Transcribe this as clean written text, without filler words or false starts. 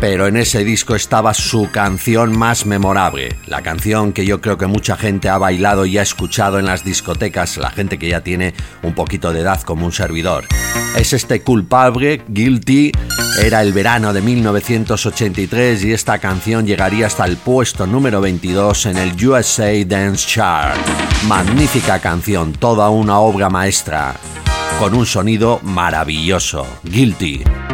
pero en ese disco estaba su canción más memorable, la canción que yo creo que mucha gente ha bailado y ha escuchado en las discotecas, la gente que ya tiene un poquito de edad como un servidor. Es este culpable, Guilty. Era el verano de 1983 y esta canción llegaría hasta el puesto número 22 en el USA Dance Chart. Magnífica canción, toda una obra maestra, con un sonido maravilloso. Guilty.